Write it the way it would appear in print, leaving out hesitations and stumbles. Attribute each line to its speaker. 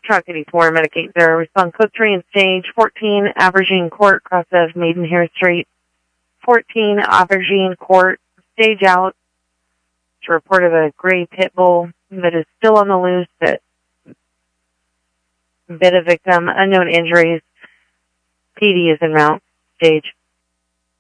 Speaker 1: Truck 84, Medicaid 0, respond code 3 and stage 14, Aubergine Court, cross of Maidenhair Street. 14, Aubergine Court, stage out to report of a gray pit bull that is still on the loose, that bit a victim, unknown injuries. PD is en route, stage.